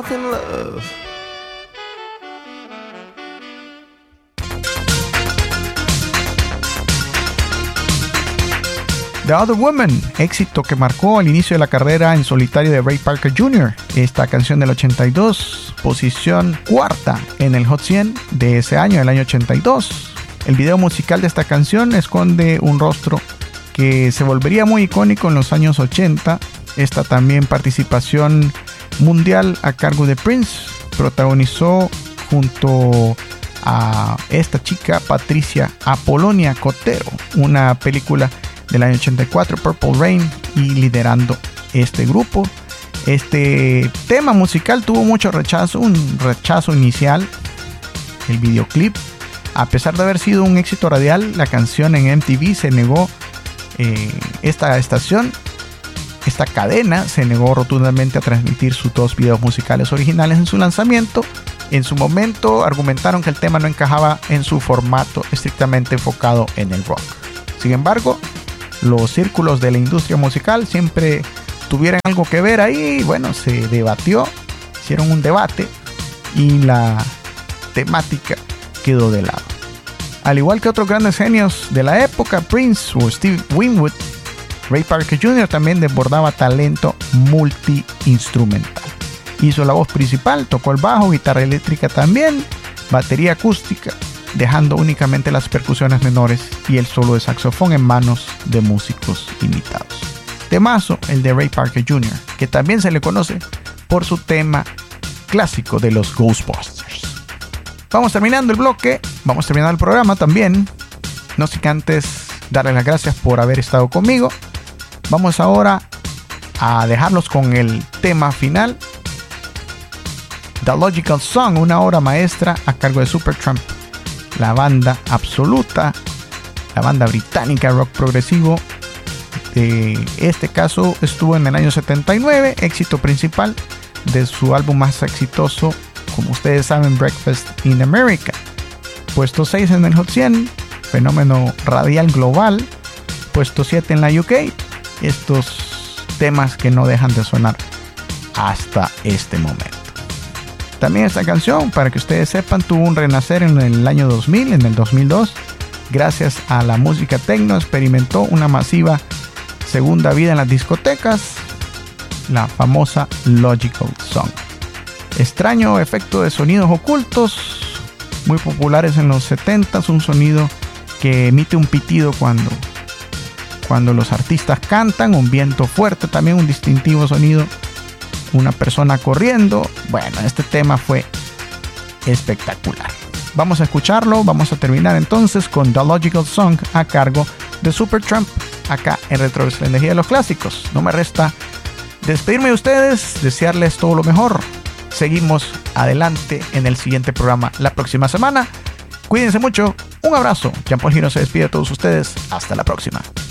In love. The Other Woman, éxito que marcó el inicio de la carrera en solitario de Ray Parker Jr. Esta canción del 82, posición cuarta en el Hot 100 de ese año, el año 82. El video musical de esta canción esconde un rostro que se volvería muy icónico en los años 80. Esta también participación mundial a cargo de Prince, protagonizó junto a esta chica Patricia Apollonia Cotero una película del año 84, Purple Rain, y liderando este grupo. Este tema musical tuvo mucho rechazo, un rechazo inicial. El videoclip, a pesar de haber sido un éxito radial, la canción en MTV se negó. Esta cadena se negó rotundamente a transmitir sus dos videos musicales originales en su lanzamiento. En su momento argumentaron que el tema no encajaba en su formato estrictamente enfocado en el rock. Sin embargo, los círculos de la industria musical siempre tuvieron algo que ver ahí. Bueno, se debatió, hicieron un debate y la temática quedó de lado. Al igual que otros grandes genios de la época, Prince o Steve Winwood, Ray Parker Jr. también desbordaba talento multiinstrumental. Hizo la voz principal, tocó el bajo, guitarra eléctrica también, batería acústica, dejando únicamente las percusiones menores y el solo de saxofón en manos de músicos invitados. Temazo el de Ray Parker Jr., que también se le conoce por su tema clásico de los Ghostbusters. Vamos terminando el bloque, vamos terminando el programa también. No sin antes darles las gracias por haber estado conmigo. Vamos ahora a dejarlos con el tema final, The Logical Song, una obra maestra a cargo de Supertramp, la banda absoluta, la banda británica rock progresivo. De este caso estuvo en el año 79, éxito principal de su álbum más exitoso, como ustedes saben, Breakfast in America. Puesto 6 en el Hot 100, fenómeno radial global. Puesto 7 en la UK. Estos temas que no dejan de sonar hasta este momento. También esta canción, para que ustedes sepan, tuvo un renacer en el año 2000, en el 2002. Gracias a la música techno, experimentó una masiva segunda vida en las discotecas, la famosa Logical Song. Extraño efecto de sonidos ocultos, muy populares en los 70s, un sonido que emite un pitido cuando los artistas cantan, un viento fuerte, también un distintivo sonido, una persona corriendo. Bueno, este tema fue espectacular. Vamos a escucharlo, vamos a terminar entonces con The Logical Song a cargo de Supertramp, acá en Retroverso, la energía de los clásicos. No me resta despedirme de ustedes, desearles todo lo mejor. Seguimos adelante en el siguiente programa la próxima semana. Cuídense mucho, un abrazo. Jean Paul Giro se despide de todos ustedes. Hasta la próxima.